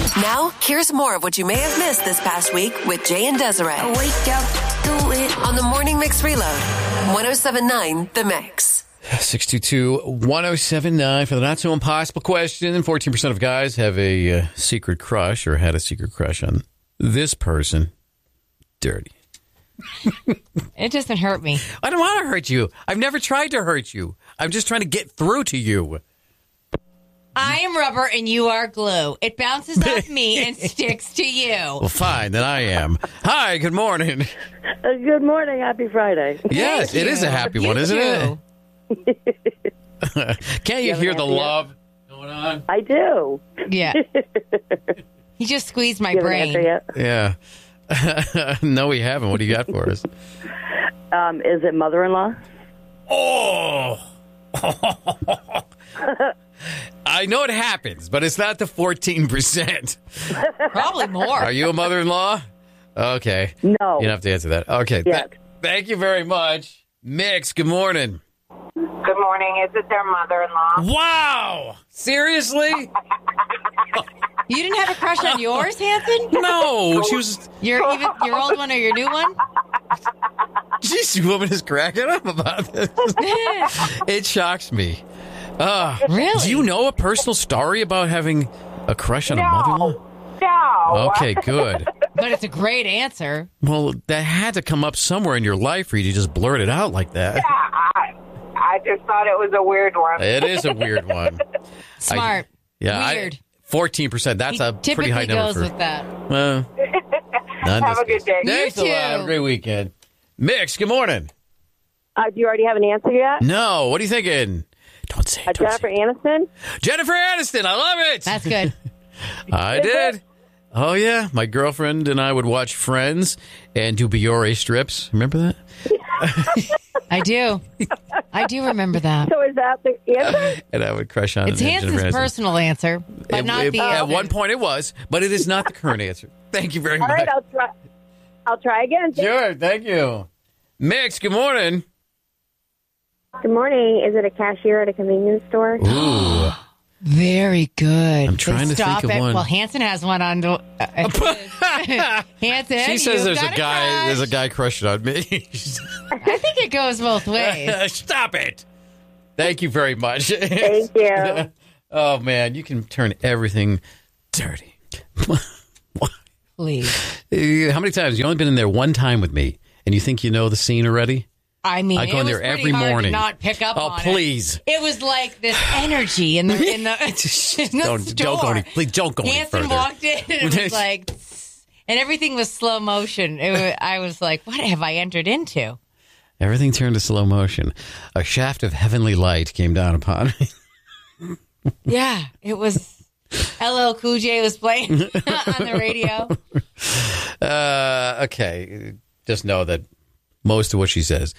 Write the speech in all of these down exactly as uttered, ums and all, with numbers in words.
Now, here's more of what you may have missed this past week with Jay and Desiree. I wake up, do it. On the Morning Mix Reload. one oh seven point nine The Mix. six two two, one oh seven nine for the not so impossible question. fourteen percent of guys have a uh, secret crush or had a secret crush on this person. Dirty. It doesn't hurt me. I don't want to hurt you. I've never tried to hurt you. I'm just trying to get through to you. I am rubber and you are glue. It bounces off me and sticks to you. Well, fine, then I am. Hi, good morning. Uh, good morning. Happy Friday. Yes, it is a happy You one, isn't too. it? Can't you have hear an the answer yet? love going on? I do. Yeah. He just squeezed my You have an brain. answer yet? Yeah. No, we haven't. What do you got for us? Um, is it mother-in-law? Oh! I know it happens, but it's not the fourteen percent. Probably more. Are you a mother-in-law? Okay. No. You don't have to answer that. Okay. Yes. Th- thank you very much. Mix, good morning. Good morning. Is it their mother-in-law? Wow! Seriously? You didn't have a crush on yours, Hanson? No, she was... Your even your old one or your new one? This woman is cracking up about this. It shocks me. Uh, Really? Do you know a personal story about having a crush on a mother-in-law? No. Okay, good. But it's a great answer. Well, that had to come up somewhere in your life for you to just blurt it out like that. Yeah, I, I just thought it was a weird one. It is a weird one. Smart. I, yeah, Weird. I, fourteen percent. That's He a typically pretty high number goes for... with that. Well, not in Have this a good case. day. Thanks You a lot. Have a too. great weekend. Mix, good morning. Uh, do you already have an answer yet? No, what are you thinking? Don't say Uh, it. Don't Jennifer say it. Aniston? Jennifer Aniston. I love it. That's good. I did. Oh, yeah. My girlfriend and I would watch Friends and do Biore strips. Remember that? I do. I do remember that. So is that the answer? And I would crush on It's Jennifer Hanson's Aniston. personal answer, but It- not it- the At answer. one point it was, but it is not the current answer. Thank you very All much. right, I'll try. I'll try again. Sure, thank you. Mix, good morning. Good morning. Is it a cashier at a convenience store? Ooh. Very good. I'm trying They to stop think of it. one. Well, Hanson has one on. Uh, Hanson, She says you've there's a got guy crush. there's a guy crushing on me. I think it goes both ways. Stop it. Thank you very much. Thank you. Oh man, you can turn everything dirty. Please. How many times? You've only been in there one time with me, and you think you know the scene already? I mean, I go it in was there pretty every hard morning. to not pick up Oh, on please. it. It was like this energy in the in the, in the Don't- store. don't go any- please don't go any Hanson further. walked in and it was like, and everything was slow motion. It was, I was like, what have I entered into? Everything turned to slow motion. A shaft of heavenly light came down upon me. Yeah, it was. L L Cool J was playing on the radio. Uh, okay, just know that most of what she says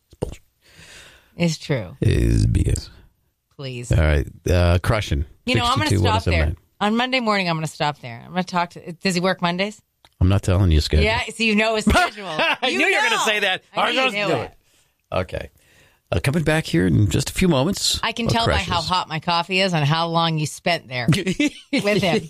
It's true. is B S. Please. All right, uh, crushing. You know, I'm going to sixty-two, stop there. one oh seven nine. On Monday morning, I'm going to stop there. I'm going to talk to. Does he work Mondays? I'm not telling you, schedule. Yeah, so you know his schedule. I knew you were going to know. say that. I knew you was knew gonna do it. Okay. Uh, coming back here in just a few moments. I can Oh, tell crushes. by how hot my coffee is and how long you spent there with him.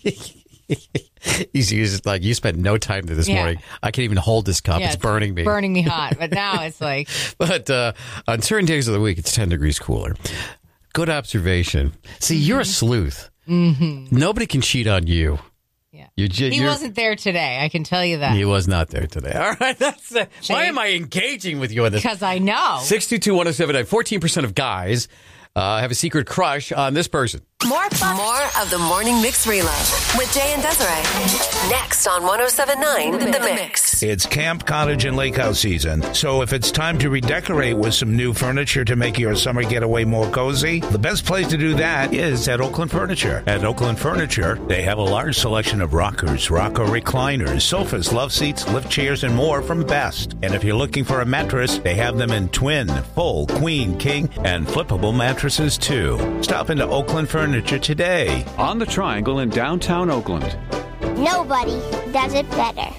He's, he's like, you spent no time there this Yeah. morning. I can't even hold this cup. Yeah, it's burning me. Burning me hot. But now it's like, But uh, on certain days of the week, it's ten degrees cooler. Good observation. See, Mm-hmm. you're a sleuth. Mm-hmm. Nobody can cheat on you. yeah. You're ju- He you're, wasn't there today. I can tell you that. He was not there today. All right. That's uh, See? why am I engaging with you on this? Because I know. six two two, one oh seven nine. fourteen percent of guys uh, have a secret crush on this person. More, more of the Morning Mix Reload with Jay and Desiree. Next on one oh seven point nine The Mix. It's Camp Cottage and Lake House season, so if it's time to redecorate with some new furniture to make your summer getaway more cozy, the best place to do that is at Oakland Furniture. At Oakland Furniture, they have a large selection of rockers, rocker recliners, sofas, love seats, lift chairs, and more from Best. And if you're looking for a mattress, they have them in twin, full, queen, king, and flippable mattresses too. Stop into Oakland Furniture today. On the Triangle in downtown Oakland. Nobody does it better.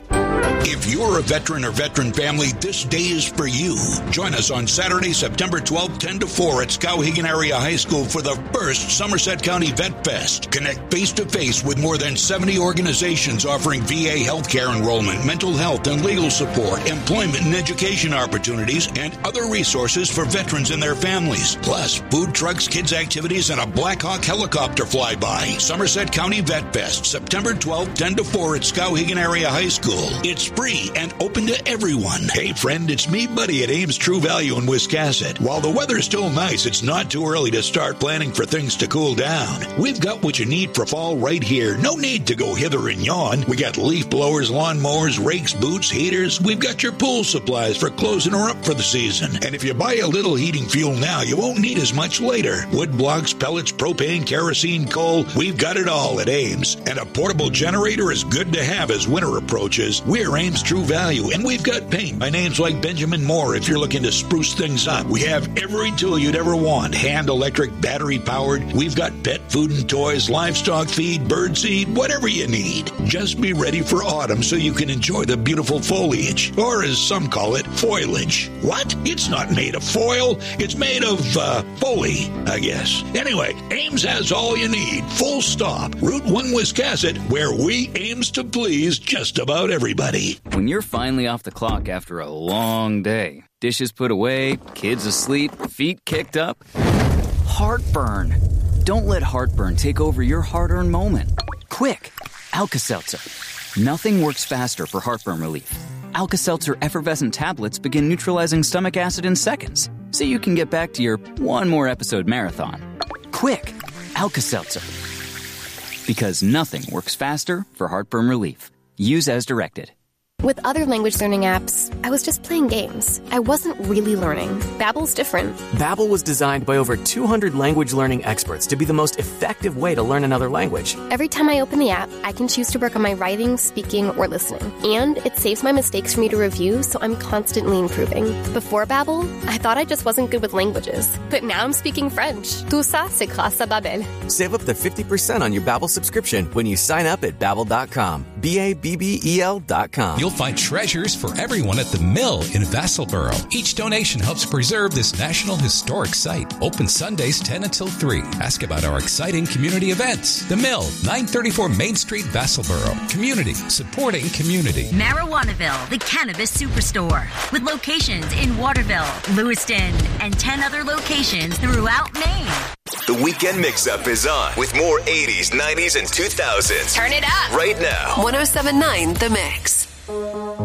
If you're a veteran or veteran family, this day is for you. Join us on Saturday, September twelfth, ten to four at Skowhegan Area High School for the first Somerset County Vet Fest. Connect face-to-face with more than seventy organizations offering V A healthcare enrollment, mental health and legal support, employment and education opportunities, and other resources for veterans and their families. Plus, food trucks, kids' activities, and a Black Hawk helicopter flyby. Somerset County Vet Fest, September twelfth, ten to four at Skowhegan Area High School. It's free and open to everyone. Hey friend, it's me, Buddy, at Ames True Value in Wiscasset. While the weather's still nice, it's not too early to start planning for things to cool down. We've got what you need for fall right here. No need to go hither and yon. We got leaf blowers, lawn mowers, rakes, boots, heaters. We've got your pool supplies for closing her up for the season. And if you buy a little heating fuel now, you won't need as much later. Wood blocks, pellets, propane, kerosene, coal. We've got it all at Ames. And a portable generator is good to have as winter approaches. We're Ames True Value, and we've got paint by names like Benjamin Moore if you're looking to spruce things up. We have every tool you'd ever want. Hand, electric, battery powered. We've got pet food and toys, livestock feed, bird seed, whatever you need. Just be ready for autumn so you can enjoy the beautiful foliage, or as some call it, foliage. What? It's not made of foil. It's made of, uh, foley, I guess. Anyway, Ames has all you need. Full stop. Route one Wiscasset, where we aims to please just about everybody. When you're finally off the clock after a long day, dishes put away, kids asleep, feet kicked up, heartburn. Don't let heartburn take over your hard-earned moment. Quick, Alka-Seltzer. Nothing works faster for heartburn relief. Alka-Seltzer effervescent tablets begin neutralizing stomach acid in seconds, so you can get back to your one more episode marathon. Quick, Alka-Seltzer. Because nothing works faster for heartburn relief. Use as directed. With other language learning apps, I was just playing games. I wasn't really learning. Babbel's different. Babbel was designed by over two hundred language learning experts to be the most effective way to learn another language. Every time I open the app, I can choose to work on my writing, speaking, or listening. And it saves my mistakes for me to review, so I'm constantly improving. Before Babbel, I thought I just wasn't good with languages. But now I'm speaking French. Tout ça, c'est grâce à Babbel. Save up to fifty percent on your Babbel subscription when you sign up at Babbel dot com. B A B B E L dot com. You'll find treasures for everyone at the Mill in Vassalboro. Each donation helps preserve this National Historic Site. Open Sundays ten until three. Ask about our exciting community events. The Mill, nine thirty-four Main Street, Vassalboro. Community, supporting community. Marijuanaville, the cannabis superstore. With locations in Waterville, Lewiston, and ten other locations throughout Maine. The Weekend Mix-Up is on with more eighties, nineties, and two thousands. Turn it up right now. one oh seven point nine The Mix.